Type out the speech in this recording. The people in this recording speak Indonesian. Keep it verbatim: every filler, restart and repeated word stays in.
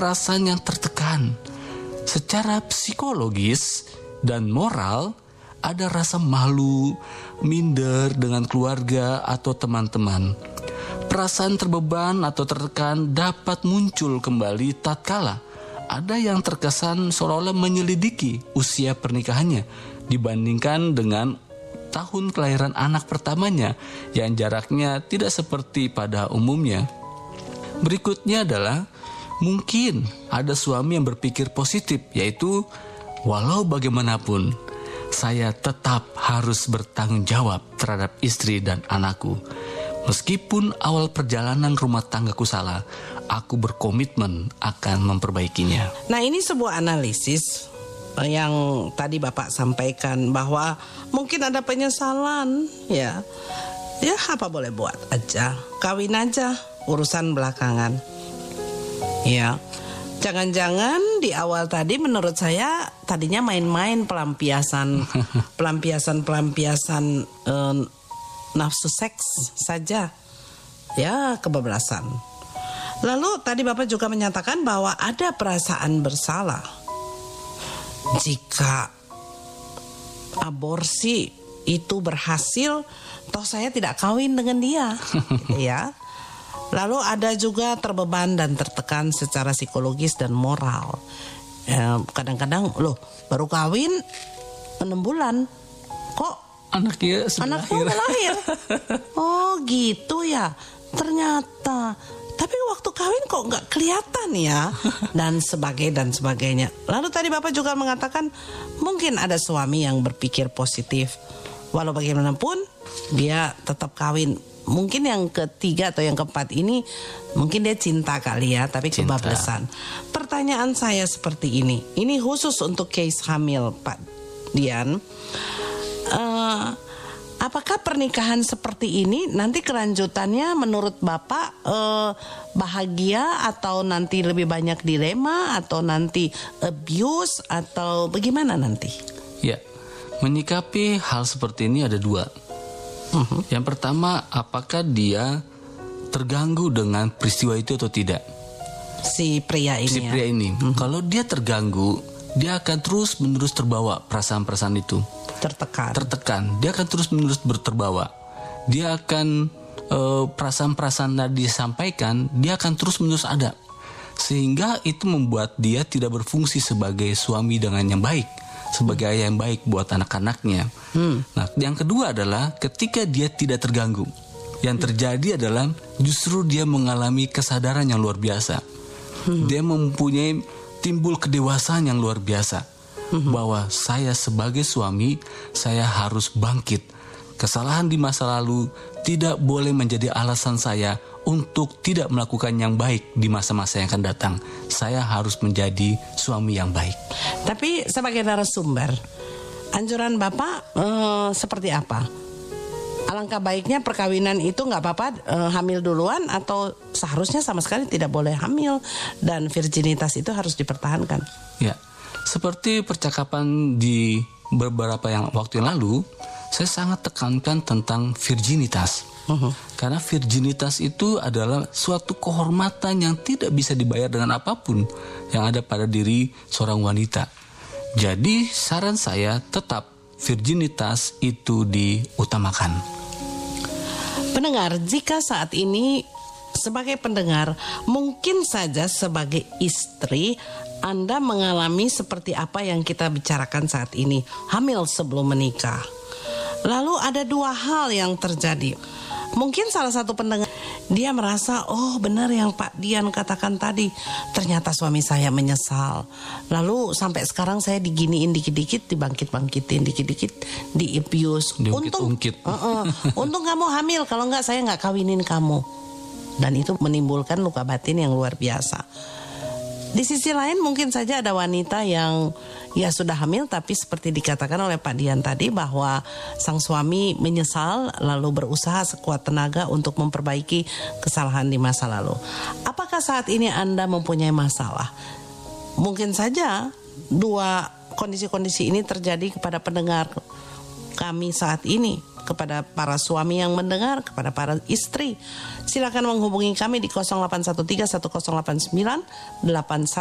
perasaan yang tertekan. Secara psikologis dan moral, ada rasa malu, minder dengan keluarga atau teman-teman. Perasaan terbeban atau tertekan dapat muncul kembali tatkala ada yang terkesan seolah-olah menyelidiki usia pernikahannya dibandingkan dengan tahun kelahiran anak pertamanya yang jaraknya tidak seperti pada umumnya. Berikutnya adalah mungkin ada suami yang berpikir positif, yaitu walau bagaimanapun saya tetap harus bertanggung jawab terhadap istri dan anakku. Meskipun awal perjalanan rumah tanggaku salah, aku berkomitmen akan memperbaikinya. Nah, ini sebuah analisis yang tadi Bapak sampaikan bahwa mungkin ada penyesalan, ya. Ya, apa boleh buat aja. Kawin aja, urusan belakangan. Ya. Jangan-jangan di awal tadi menurut saya tadinya main-main pelampiasan pelampiasan-pelampiasan eh, nafsu seks saja. Ya, kebablasan. Lalu tadi Bapak juga menyatakan bahwa ada perasaan bersalah jika aborsi itu berhasil, toh saya tidak kawin dengan dia, gitu ya. Lalu ada juga terbeban dan tertekan secara psikologis dan moral. Eh, kadang-kadang loh baru kawin enam bulan, kok anaknya sudah anakku udah lahir. Oh gitu ya, ternyata. Tapi waktu kawin kok nggak kelihatan ya, dan sebagainya dan sebagainya. Lalu tadi Bapak juga mengatakan mungkin ada suami yang berpikir positif, walau bagaimanapun dia tetap kawin. Mungkin yang ketiga atau yang keempat ini mungkin dia cinta kali ya, tapi cinta. Kebablasan. Pertanyaan saya seperti ini, ini khusus untuk case hamil Pak Dian. Uh, apakah pernikahan seperti ini nanti kelanjutannya menurut Bapak uh, bahagia atau nanti lebih banyak dilema atau nanti abuse atau bagaimana nanti? Ya, menyikapi hal seperti ini ada dua. Uh-huh. Yang pertama, apakah dia terganggu dengan peristiwa itu atau tidak? Si pria ini. Si pria ya? ini. Uh-huh. Kalau dia terganggu, dia akan terus menerus terbawa perasaan-perasaan itu. Tertekan. Tertekan. Dia akan terus menerus berterbawa. Dia akan uh, perasaan-perasaan yang disampaikan, dia akan terus menerus ada. Sehingga itu membuat dia tidak berfungsi sebagai suami dengan yang baik, sebagai ayah yang baik buat anak-anaknya. Hmm. Nah, yang kedua adalah ketika dia tidak terganggu, yang terjadi adalah justru dia mengalami kesadaran yang luar biasa. Hmm. Dia mempunyai timbul kedewasaan yang luar biasa. Hmm. Bahwa saya sebagai suami, saya harus bangkit. Kesalahan di masa lalu tidak boleh menjadi alasan saya untuk tidak melakukan yang baik di masa-masa yang akan datang. Saya harus menjadi suami yang baik. Tapi sebagai narasumber, anjuran Bapak eh, seperti apa? Alangkah baiknya perkawinan itu nggak apa-apa eh, hamil duluan atau seharusnya sama sekali tidak boleh hamil dan virginitas itu harus dipertahankan? Ya, seperti percakapan di beberapa yang waktu yang lalu, saya sangat tekankan tentang virginitas. Uh-huh. Karena virginitas itu adalah suatu kehormatan yang tidak bisa dibayar dengan apapun yang ada pada diri seorang wanita. Jadi saran saya tetap virginitas itu diutamakan. Pendengar, jika saat ini sebagai pendengar, mungkin saja sebagai istri Anda mengalami seperti apa yang kita bicarakan saat ini, hamil sebelum menikah. Lalu ada dua hal yang terjadi. Mungkin salah satu pendengar dia merasa, oh benar yang Pak Dian katakan tadi, ternyata suami saya menyesal. Lalu sampai sekarang saya diginiin dikit-dikit, dibangkit-bangkitin dikit-dikit, di-abuse. Untung, uh-uh, untung kamu hamil, kalau enggak saya enggak kawinin kamu. Dan itu menimbulkan luka batin yang luar biasa. Di sisi lain mungkin saja ada wanita yang ya sudah hamil tapi seperti dikatakan oleh Pak Dian tadi bahwa sang suami menyesal lalu berusaha sekuat tenaga untuk memperbaiki kesalahan di masa lalu. Apakah saat ini Anda mempunyai masalah? Mungkin saja dua kondisi-kondisi ini terjadi kepada pendengar kami saat ini. kepada para suami yang mendengar, kepada para istri. Silakan menghubungi kami di nol delapan satu tiga satu nol delapan sembilan delapan satu